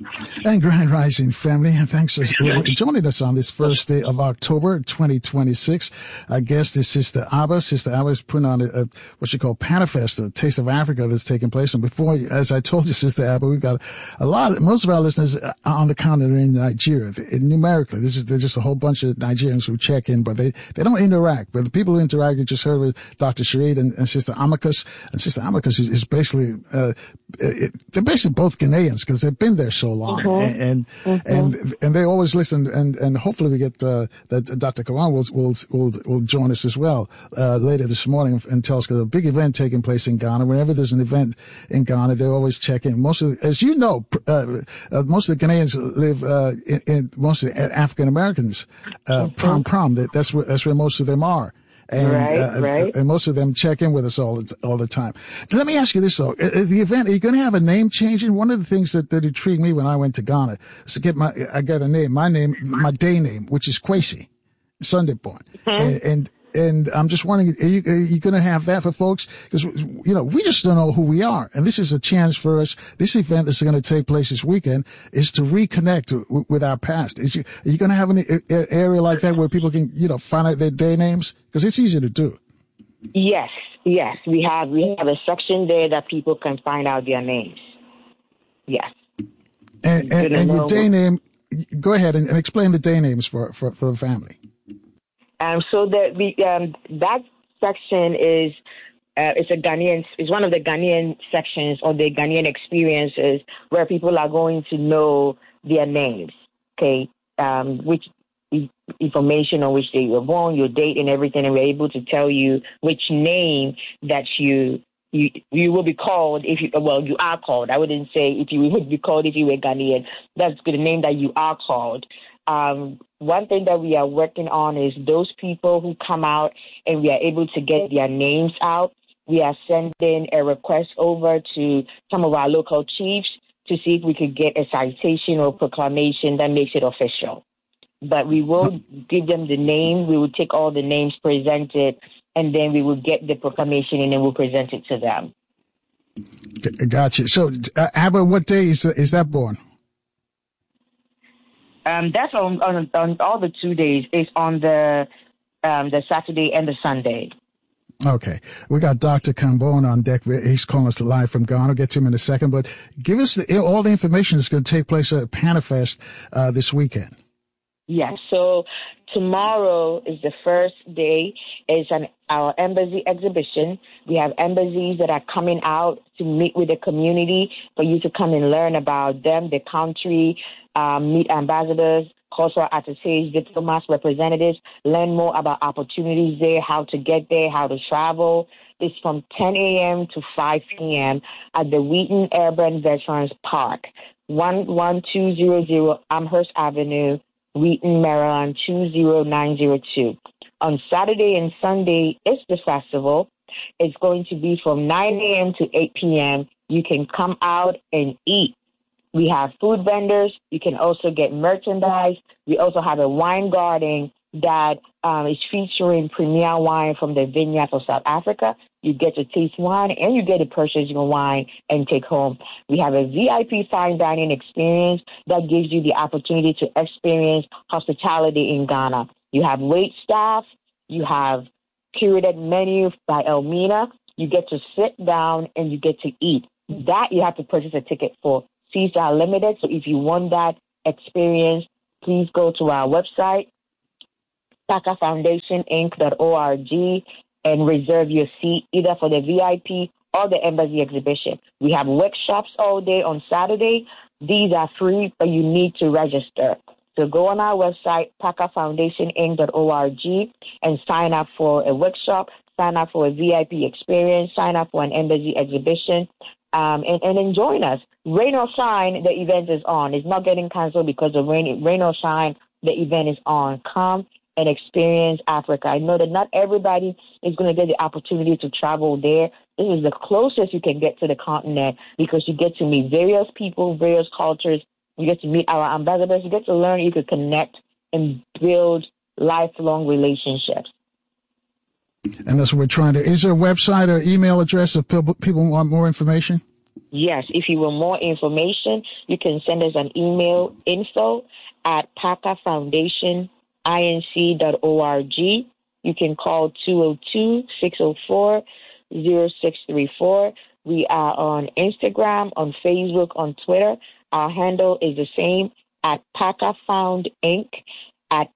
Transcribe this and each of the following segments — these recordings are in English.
And Grand Rising family, and thanks for joining us on this first day of October 2026. Our guest is Sister Abba. Sister Abba is putting on what you call Panafest, a Taste of Africa that's taking place. And before, as I told you, Sister Abba, we've got most of our listeners on the continent in Nigeria. Numerically, there's just a whole bunch of Nigerians who check in, but they don't interact. But the people who interact, you just heard with Dr. Sharif and Sister Amicus. And Sister Amicus is basically, they're basically both Ghanaians because they've been there so long. And they always listen, and hopefully we get that Dr. Kawan will join us as well later this morning and tell us, because a big event taking place in Ghana. Whenever there's an event in Ghana, they always check in. As you know, most of the Ghanaians live in most of the African Americans, prom. That's where most of them are. And, and most of them check in with us all the time. Let me ask you this though. The event, are you going to have a name change? And one of the things that intrigued me when I went to Ghana was to get I got a name, my day name, which is Kwesi, Sunday born. And I'm just wondering, are you going to have that for folks? Because, we just don't know who we are. And this is a chance for us. This event that's going to take place this weekend is to reconnect with our past. Are you going to have an area like that where people can, find out their day names? Because it's easy to do. Yes. We have a section there that people can find out their names. Yes. And your day name, go ahead and explain the day names for the family. So that section is it's a Ghanaian. It's one of the Ghanaian sections or the Ghanaian experiences where people are going to know their names. Okay, which information on which they were born, your date, and everything, and we're able to tell you which name that you will be called if you are called. I wouldn't say if you would be called if you were Ghanaian. That's the name that you are called. One thing that we are working on is those people who come out and we are able to get their names out. We are sending a request over to some of our local chiefs to see if we could get a citation or proclamation that makes it official. But we will give them the name. We will take all the names presented, and then we will get the proclamation and then we'll present it to them. Gotcha. So, Abba, what day is that born? That's on all the 2 days. It's on the Saturday and the Sunday. Okay. We got Dr. Kambon on deck. He's calling us live from Ghana. I'll get to him in a second. But give us all the information that's going to take place at Panafest this weekend. Yes. So tomorrow is the first day. It's our embassy exhibition. We have embassies that are coming out to meet with the community for you to come and learn about them, the country, meet ambassadors, cultural attaches, diplomats, representatives, learn more about opportunities there, how to get there, how to travel. It's from 10 a.m. to 5 p.m. at the Wheaton Airborne Veterans Park, 11200 Amherst Avenue, Wheaton, Maryland, 20902. On Saturday and Sunday, it's the festival. It's going to be from 9 a.m. to 8 p.m. You can come out and eat. We have food vendors. You can also get merchandise. We also have a wine garden that is featuring premier wine from the vineyards of South Africa. You get to taste wine and you get to purchase your wine and take home. We have a VIP fine dining experience that gives you the opportunity to experience hospitality in Ghana. You have wait staff. You have curated menu by Elmina. You get to sit down and you get to eat. That you have to purchase a ticket for. Seats are limited, so if you want that experience, please go to our website, PACAFoundationInc.org, and reserve your seat either for the VIP or the embassy exhibition. We have workshops all day on Saturday. These are free, but you need to register. So go on our website, PACAFoundationInc.org, and sign up for a workshop, sign up for a VIP experience, sign up for an embassy exhibition, and join us. Rain or shine, the event is on. It's not getting canceled because of rain or shine, the event is on. Come and experience Africa. I know that not everybody is going to get the opportunity to travel there. This is the closest you can get to the continent because you get to meet various people, various cultures. You get to meet our ambassadors. You get to learn. You can connect and build lifelong relationships. And that's what we're trying to. Is there a website or email address if people want more information? Yes, if you want more information, you can send us an email, info@pacafoundationinc.org. You can call 202-604-0634. We are on Instagram, on Facebook, on Twitter. Our handle is the same, at PACAFound Inc., at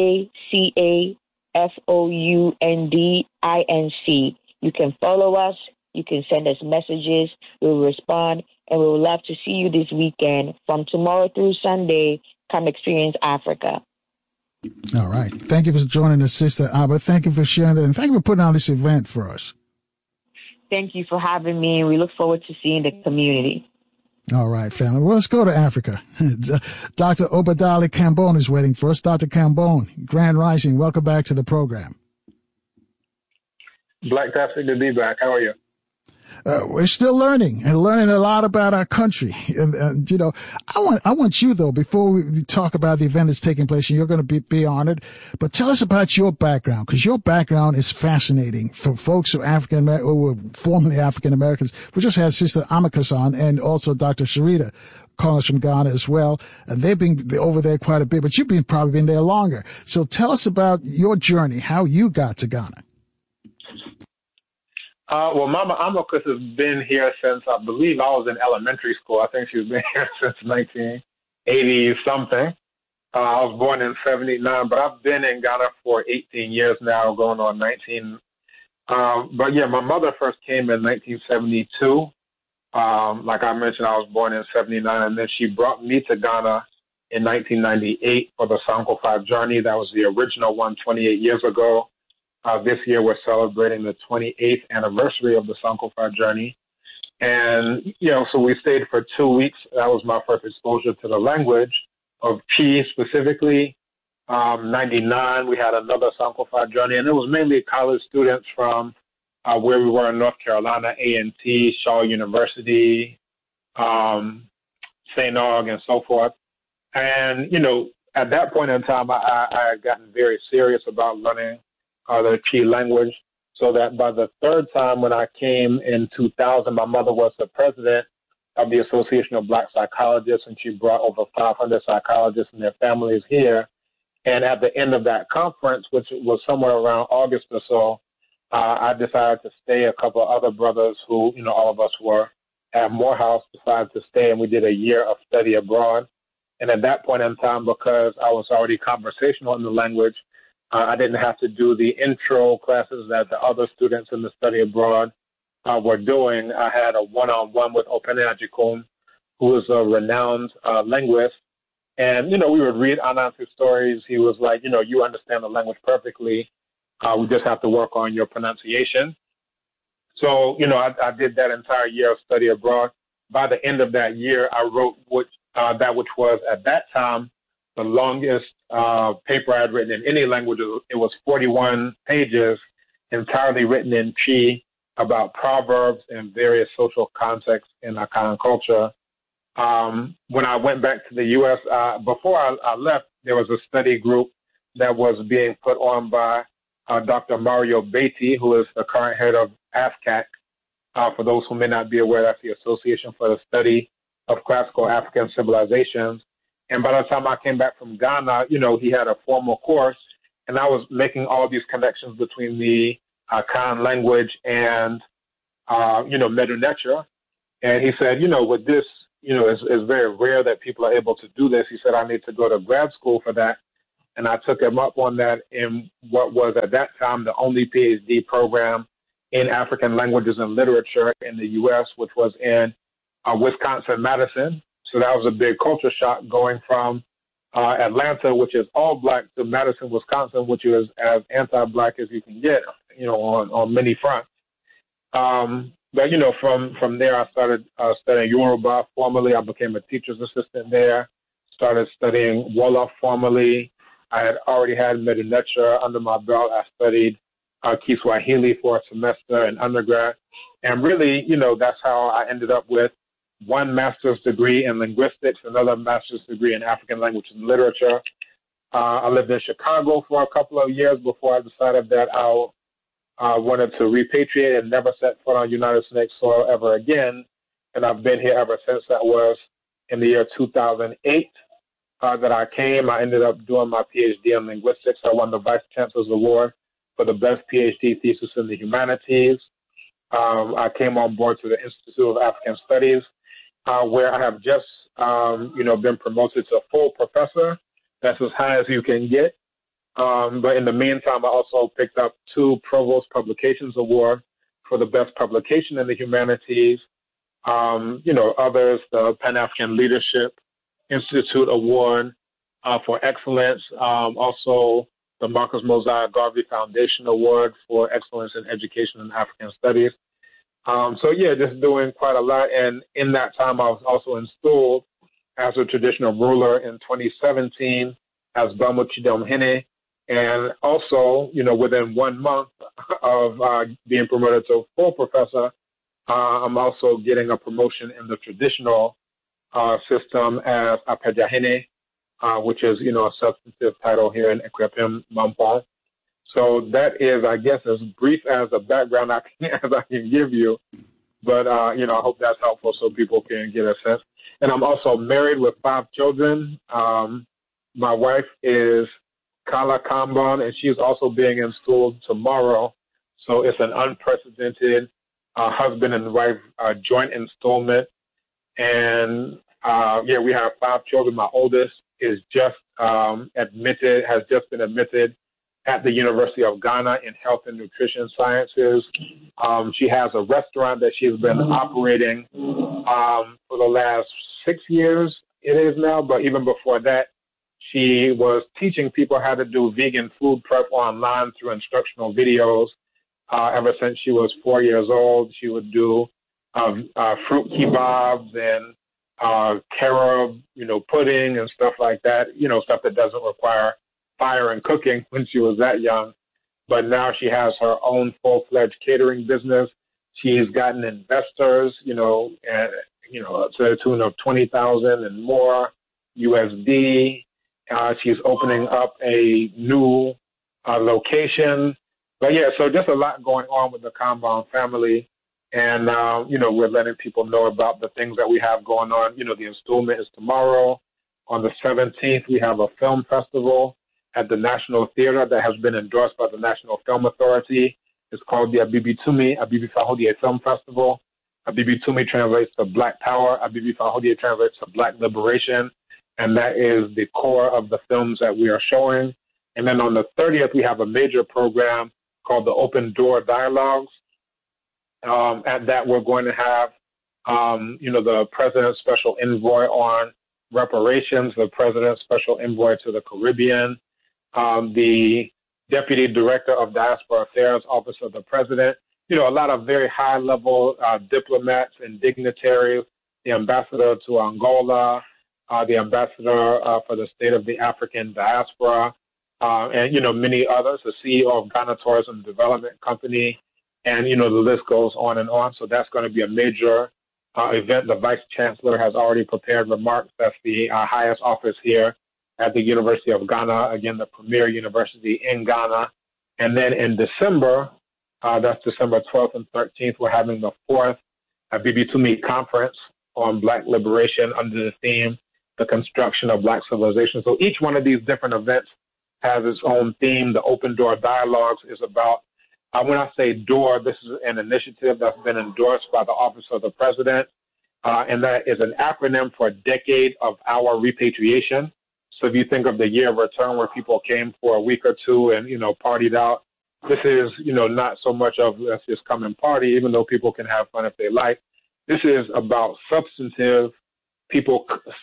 PACAFOUNDINC. You can follow us. You can send us messages. We will respond, and we would love to see you this weekend from tomorrow through Sunday. Come experience Africa. All right. Thank you for joining us, Sister Abba. Thank you for sharing it, and thank you for putting on this event for us. Thank you for having me, and we look forward to seeing the community. All right, family. Well, let's go to Africa. Dr. Obadali Kambone is waiting for us. Dr. Kambone, Grand Rising, welcome back to the program. Fantastic to be back. How are you? We're still learning and learning a lot about our country. And you know, I want you, though, before we talk about the event that's taking place, and you're going to be honored, but tell us about your background, because your background is fascinating for folks who are who were formerly African Americans. We just had Sister Amicus on, and also Dr. Sharita calling us from Ghana as well. And they've been over there quite a bit, but you've probably been there longer. So tell us about your journey, how you got to Ghana. Well, Mama Amicus has been here since, I believe, I was in elementary school. I think she's been here since 1980-something. I was born in 79, but I've been in Ghana for 18 years now, going on 19. But, yeah, my mother first came in 1972. Like I mentioned, I was born in 79, and then she brought me to Ghana in 1998 for the Sankofa journey. That was the original one 28 years ago. This year, we're celebrating the 28th anniversary of the Sankofa journey. And, you know, so we stayed for 2 weeks. That was my first exposure to the language of Chi specifically. 99, we had another Sankofa journey, and it was mainly college students from where we were in North Carolina, A&T, Shaw University, St. Aug, and so forth. And, you know, at that point in time, I had gotten very serious about learning the Chi language, so that by the third time when I came in 2000, my mother was the president of the Association of Black Psychologists, and she brought over 500 psychologists and their families here. And at the end of that conference, which was somewhere around August or so, I decided to stay. A couple of other brothers who, you know, all of us were at Morehouse decided to stay, and we did a year of study abroad. And at that point in time, because I was already conversational in the language, I didn't have to do the intro classes that the other students in the study abroad were doing. I had a one-on-one with Opene Ajikun, who is a renowned linguist. And, you know, we would read Anansi's stories. He was like, you know, you understand the language perfectly. We just have to work on your pronunciation. So, you know, I did that entire year of study abroad. By the end of that year, I wrote that which was at that time the longest paper I had written in any language. It was 41 pages, entirely written in Chi, about proverbs and various social contexts in Akan culture. When I went back to the U.S., before I left, there was a study group that was being put on by Dr. Mario Beatty, who is the current head of ASCAC. For those who may not be aware, that's the Association for the Study of Classical African Civilizations. And by the time I came back from Ghana, you know, he had a formal course, and I was making all these connections between the Akan language and, you know, Medu Neter. And he said, you know, with this, you know, it's very rare that people are able to do this. He said, I need to go to grad school for that. And I took him up on that in what was at that time the only PhD program in African languages and literature in the U.S., which was in Wisconsin-Madison. So that was a big culture shock going from Atlanta, which is all black, to Madison, Wisconsin, which is as anti-black as you can get, you know, on many fronts. But, you know, from there, I started studying Yoruba formally. I became a teacher's assistant there, started studying Wolof formally. I had already had Medu Neter under my belt. I studied Kiswahili for a semester in undergrad. And really, you know, that's how I ended up with one master's degree in linguistics, another master's degree in African language and literature. I lived in Chicago for a couple of years before I decided that I wanted to repatriate and never set foot on United States soil ever again. and I've been here ever since. That was in the year 2008 that I came. I ended up doing my PhD in linguistics. I won the Vice Chancellor's Award for the best PhD thesis in the humanities. I came on board to the Institute of African Studies, where I have just, been promoted to full professor. That's as high as you can get. But in the meantime, I also picked up 2 Provost Publications Award for the best publication in the humanities. Others, the Pan-African Leadership Institute Award for excellence. Also, the Marcus Mosiah Garvey Foundation Award for excellence in education and African studies. Just doing quite a lot. And in that time, I was also installed as a traditional ruler in 2017 as Bamu Chidom And also, within 1 month of being promoted to full professor, I'm also getting a promotion in the traditional system as Apejahene, which is, a substantive title here in Equiapim Mampong. So that is, I guess, as brief as a background as I can give you. But, I hope that's helpful so people can get a sense. And I'm also married with 5 children. My wife is Kala Kamban, and she's also being installed tomorrow. So it's an unprecedented husband and wife joint installment. And, we have 5 children. My oldest is has just been admitted at the University of Ghana in Health and Nutrition Sciences. She has a restaurant that she's been operating for the last 6 years, it is now, but even before that, she was teaching people how to do vegan food prep online through instructional videos. Ever since she was 4 years old, she would do fruit kebabs and carob, pudding and stuff like that, stuff that doesn't require fire and cooking when she was that young. But now she has her own full-fledged catering business. She's gotten investors, to the tune of 20,000 and more USD. She's opening up a new location. But so just a lot going on with the Kamban family. And, we're letting people know about the things that we have going on. The installment is tomorrow. On the 17th, we have a film festival at the National Theater that has been endorsed by the National Film Authority. It's called the Abibi Fahodie Film Festival. Abibi Tumi translates to Black Power. Abibi Fahodie translates to Black Liberation. And that is the core of the films that we are showing. And then on the 30th, we have a major program called the Open Door Dialogues. At that, we're going to have, the President's Special Envoy on reparations, the President's Special Envoy to the Caribbean, the Deputy Director of Diaspora Affairs, Office of the President, a lot of very high-level diplomats and dignitaries, the Ambassador to Angola, the Ambassador for the State of the African Diaspora, and, many others, the CEO of Ghana Tourism Development Company, and, the list goes on and on. So that's going to be a major event. The Vice Chancellor has already prepared remarks. That's the highest office here at the University of Ghana, again, the premier university in Ghana. And then in December, that's December 12th and 13th, we're having the 4th Bibi Tumi Conference on Black Liberation under the theme, The Construction of Black Civilization. So each one of these different events has its own theme. The Open Door Dialogues is about, when I say door, this is an initiative that's been endorsed by the Office of the President, and that is an acronym for Decade of Our Repatriation. So if you think of the year of return where people came for a week or two and, partied out, this is, not so much of let's just come and party, even though people can have fun if they like. This is about substantively people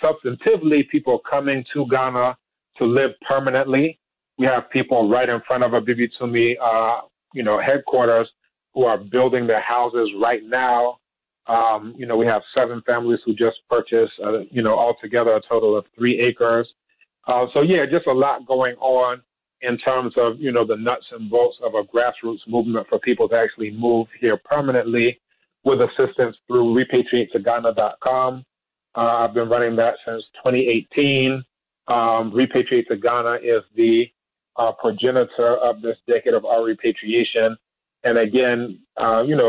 coming to Ghana to live permanently. We have people right in front of a Bibi Tumi, headquarters who are building their houses right now. We have 7 families who just purchased, altogether a total of 3 acres. Just a lot going on in terms of, the nuts and bolts of a grassroots movement for people to actually move here permanently with assistance through repatriateToGhana.com. I've been running that since 2018. Repatriate to Ghana is the progenitor of this decade of our repatriation. And again,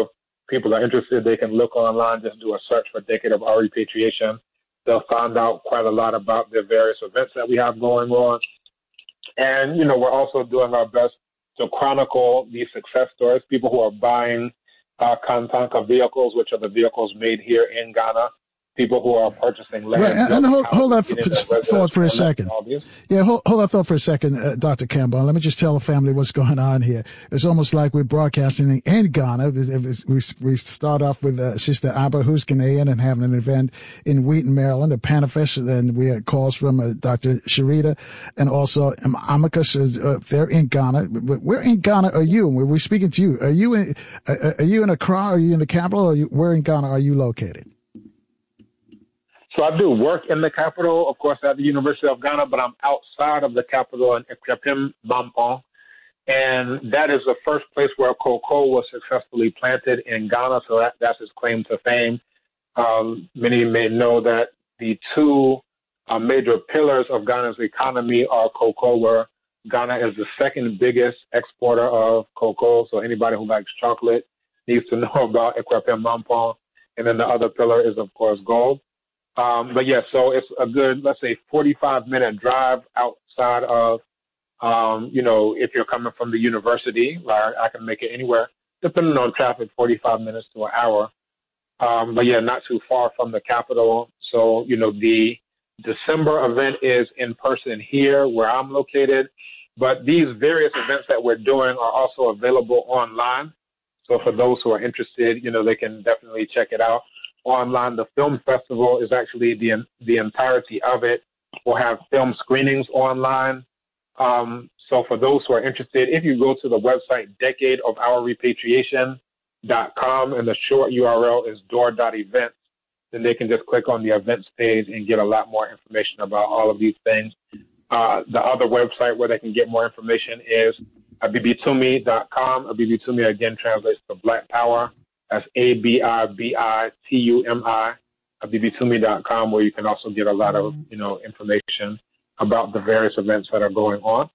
people are interested, they can look online, just do a search for Decade of Our Repatriation. They'll find out quite a lot about the various events that we have going on. And, we're also doing our best to chronicle these success stories, people who are buying Kantanka vehicles, which are the vehicles made here in Ghana, people who are purchasing land. Right, and hold that thought for a second. Yeah, hold that thought for a second, Dr. Kambon. Let me just tell the family what's going on here. It's almost like we're broadcasting in Ghana. We start off with Sister Abba, who's Ghanaian, and having an event in Wheaton, Maryland, a Panafest. And we had calls from Dr. Sharita and also Amicus. They're in Ghana. Where in Ghana are you? We're speaking to you. Are you in Accra? Are you in the capital? Or where in Ghana are you located? So I do work in the capital, of course, at the University of Ghana, but I'm outside of the capital in Ekrepim, Bampong. And that is the first place where cocoa was successfully planted in Ghana. So that's his claim to fame. Many may know that the two major pillars of Ghana's economy are cocoa, where Ghana is the second biggest exporter of cocoa. So anybody who likes chocolate needs to know about Ekrepim, Bampong. And then the other pillar is, of course, gold. But yeah, so it's a good, let's say, 45-minute drive outside of, if you're coming from the university, I can make it anywhere, depending on traffic, 45 minutes to an hour. But yeah, not too far from the capital. So, the December event is in person here where I'm located. But these various events that we're doing are also available online. So for those who are interested, they can definitely check it out online. The film festival is actually the entirety of it. We'll have film screenings online. So for those who are interested, if you go to the website decadeofourrepatriation.com and the short URL is door.events, then they can just click on the events page and get a lot more information about all of these things. The other website where they can get more information is abibitumi.com. Abibitumi again translates to Black Power. That's ABIBITUMI, abibitumi.com, where you can also get a lot of, information about the various events that are going on.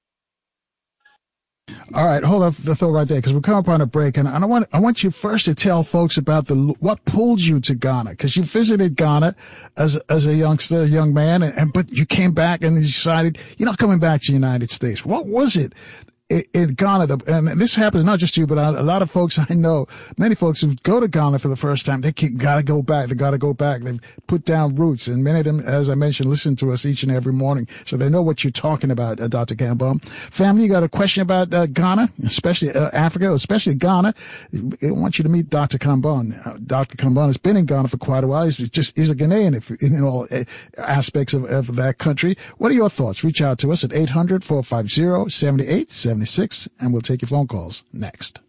All right, hold up the thought right there, because we're coming up on a break, and I want you first to tell folks about what pulled you to Ghana, because you visited Ghana as a youngster, a young man, but you came back and decided you're not coming back to the United States. What was it in Ghana, and this happens not just to you, but a lot of folks I know, many folks who go to Ghana for the first time, they gotta go back. They gotta go back. They've put down roots, and many of them, as I mentioned, listen to us each and every morning, so they know what you're talking about, Dr. Kambon. Family, you got a question about Ghana, especially Africa, especially Ghana? I want you to meet Dr. Kambon. Dr. Kambon has been in Ghana for quite a while. He's a Ghanaian in all aspects of that country. What are your thoughts? Reach out to us at 800-450-7876. And we'll take your phone calls next.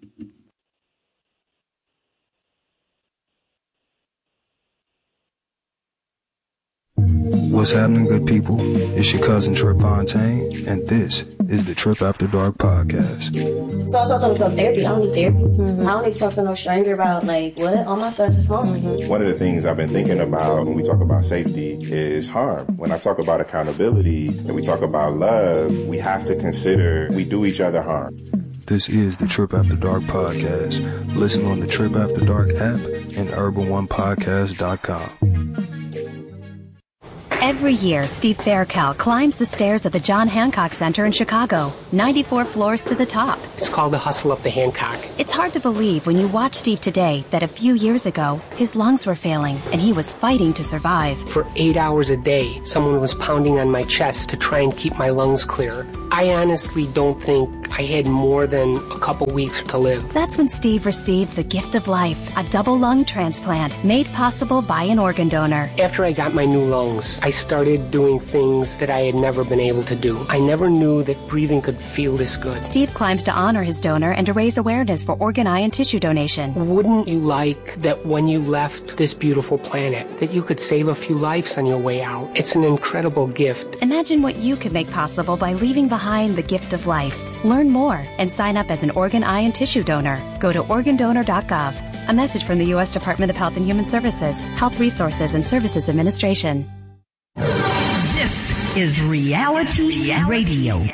What's happening, good people? It's your cousin Trip Fontaine, and this is the Trip After Dark podcast. So I told them to go to therapy. I don't need therapy. I don't need to talk to no stranger about, what? All my stuff is home. One of the things I've been thinking about when we talk about safety is harm. When I talk about accountability and we talk about love, we have to consider we do each other harm. This is the Trip After Dark podcast. Listen on the Trip After Dark app and urban1podcast.com. Every year, Steve Faircal climbs the stairs at the John Hancock Center in Chicago, 94 floors to the top. It's called the Hustle Up the Hancock. It's hard to believe when you watch Steve today that a few years ago, his lungs were failing and he was fighting to survive. For 8 hours a day, someone was pounding on my chest to try and keep my lungs clear. I honestly don't think I had more than a couple weeks to live. That's when Steve received the gift of life, a double lung transplant made possible by an organ donor. After I got my new lungs, I started doing things that I had never been able to do. I never knew that breathing could feel this good. Steve climbs to honor his donor and to raise awareness for organ, eye, and tissue donation. Wouldn't you like that when you left this beautiful planet, that you could save a few lives on your way out? It's an incredible gift. Imagine what you could make possible by leaving behind the gift of life. Learn more and sign up as an organ, eye, and tissue donor. Go to organdonor.gov. A message from the U.S. Department of Health and Human Services, Health Resources and Services Administration. This is Reality Radio.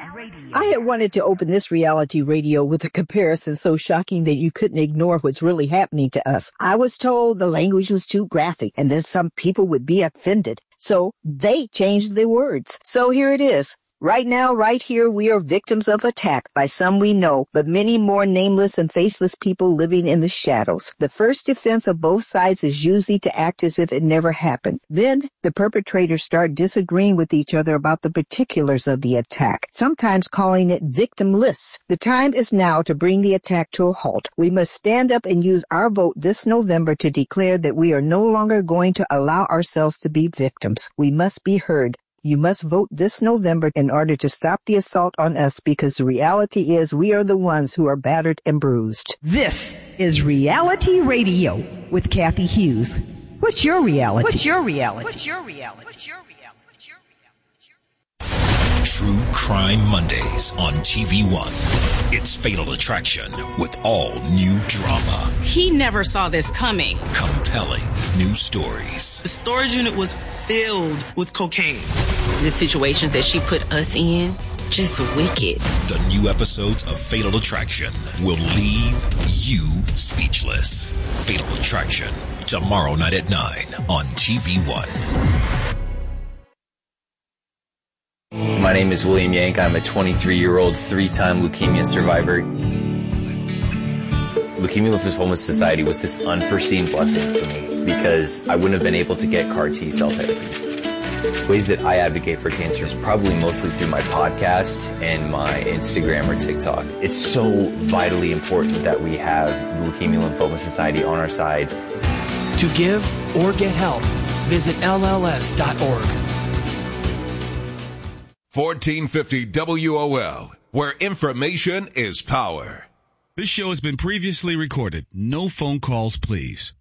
I had wanted to open this reality radio with a comparison so shocking that you couldn't ignore what's really happening to us. I was told the language was too graphic and that some people would be offended. So they changed the words. So here it is. Right now, right here, we are victims of attack by some we know, but many more nameless and faceless people living in the shadows. The first defense of both sides is usually to act as if it never happened. Then the perpetrators start disagreeing with each other about the particulars of the attack, sometimes calling it victimless. The time is now to bring the attack to a halt. We must stand up and use our vote this November to declare that we are no longer going to allow ourselves to be victims. We must be heard. You must vote this November in order to stop the assault on us, because the reality is we are the ones who are battered and bruised. This is Reality Radio with Kathy Hughes. What's your reality? What's your reality? What's your reality? What's your reality? True Crime Mondays on TV One. It's Fatal Attraction with all new drama. He never saw this coming. Compelling new stories. The storage unit was filled with cocaine. The situations that she put us in, just wicked. The new episodes of Fatal Attraction will leave you speechless. Fatal Attraction, tomorrow night at 9 on TV One. My name is William Yank. I'm a 23-year-old, 3-time leukemia survivor. Leukemia Lymphoma Society was this unforeseen blessing for me because I wouldn't have been able to get CAR T-cell therapy. Ways that I advocate for cancer is probably mostly through my podcast and my Instagram or TikTok. It's so vitally important that we have the Leukemia Lymphoma Society on our side. To give or get help, visit LLS.org. 1450 WOL, where information is power. This show has been previously recorded. No phone calls, please.